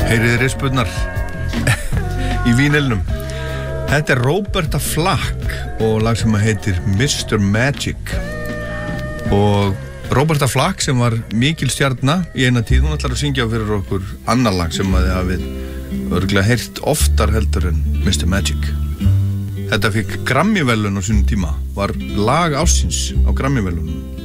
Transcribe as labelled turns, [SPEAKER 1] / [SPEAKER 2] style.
[SPEAKER 1] Heyriði rispurnar í vínilnum. Þetta Roberta Flack og lag sem heitir Mr. Magic. Og Roberta Flack sem var mikil stjarna í eina tíð, hún ætlar að syngja fyrir okkur annar lag sem að þið hafið örugglega heyrt oftar heldur en Mr. Magic. Þetta fikk Grammy-verðlaun á sínum tíma, var lag ársins á Grammy-verðlaunum.